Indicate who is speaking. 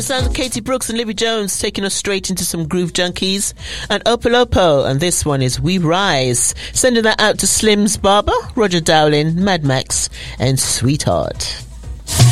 Speaker 1: the sounds of Katie Brooks and Libby Jones taking us straight into some Groove Junkies and Opolopo, and this one is We Rise. Sending that out to Slims Barber, Roger Dowling, Mad Max, and Sweetheart.